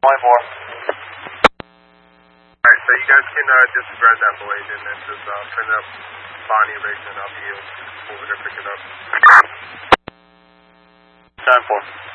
24. Alright, so you guys can just grab that blade and then just turn up Bonnie Riggs and I'll be over there to pick it up. 7-4.